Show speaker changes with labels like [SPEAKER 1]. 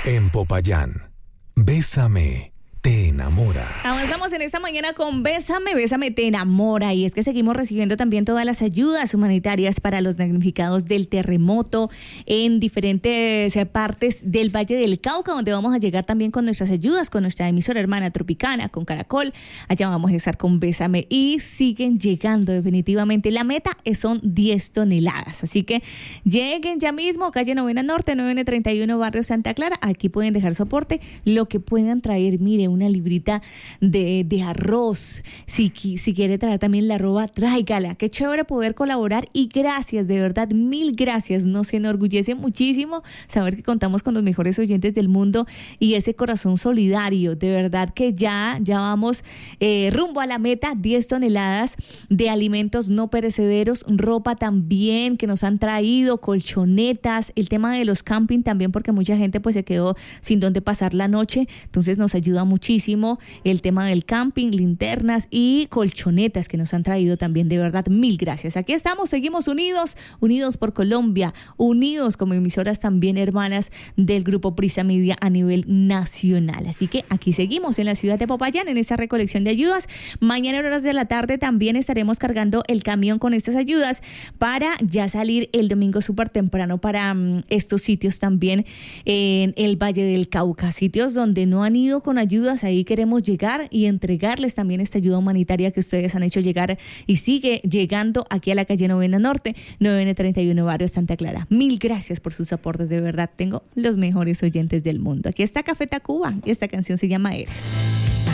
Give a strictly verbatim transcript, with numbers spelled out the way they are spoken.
[SPEAKER 1] En Popayán, Bésame te enamora.
[SPEAKER 2] Avanzamos en esta mañana con Bésame, Bésame te enamora. Y es que seguimos recibiendo también todas las ayudas humanitarias para los damnificados del terremoto en diferentes partes del Valle del Cauca, donde vamos a llegar también con nuestras ayudas, con nuestra emisora hermana Tropicana, con Caracol. Allá vamos a estar con Bésame y siguen llegando definitivamente. La meta son diez toneladas. Así que lleguen ya mismo, calle Novena Norte, nueve treinta y uno, barrio Santa Clara. Aquí pueden dejar su aporte, lo que puedan traer. Mire, una librita de, de arroz. Si, si quiere traer también la arroba, tráigala. Qué chévere poder colaborar y gracias, de verdad, mil gracias. Nos enorgullece muchísimo saber que contamos con los mejores oyentes del mundo y ese corazón solidario. De verdad que ya, ya vamos eh, rumbo a la meta, diez toneladas de alimentos no perecederos, ropa también que nos han traído, colchonetas, el tema de los camping también, porque mucha gente pues se quedó sin dónde pasar la noche, entonces nos ayuda muchísimo el tema del camping, linternas y colchonetas que nos han traído también. De verdad, mil gracias. Aquí estamos, seguimos unidos, unidos por Colombia, unidos como emisoras también hermanas del grupo Prisa Media a nivel nacional. Así que aquí seguimos en la ciudad de Popayán en esta recolección de ayudas. Mañana en horas de la tarde también estaremos cargando el camión con estas ayudas para ya salir el domingo súper temprano para um, estos sitios también en el Valle del Cauca, sitios donde no han ido con ayudas. Ahí queremos llegar y entregarles también esta ayuda humanitaria que ustedes han hecho llegar y sigue llegando aquí a la calle Novena Norte, nueve treinta y uno, barrio Santa Clara. Mil gracias por sus aportes, de verdad tengo los mejores oyentes del mundo. Aquí está Café Tacuba y esta canción se llama Eres.